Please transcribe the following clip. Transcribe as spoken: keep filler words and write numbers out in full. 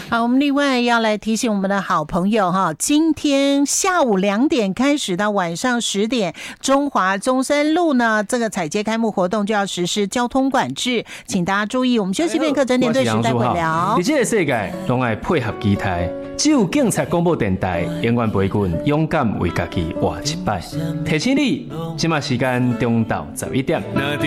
好，我们另外要来提醒我们的好朋友哈，今天下午两点开始到晚上十点，中华中山路呢这个踩街开幕活动就要实施交通管制，请大家注意。我们休息片刻，整点对时待会聊。 在这个世界，拢爱配合期待，只有警察广播电台永远陪阮勇敢为家己活一摆。提醒你，今麦时间中到十一点。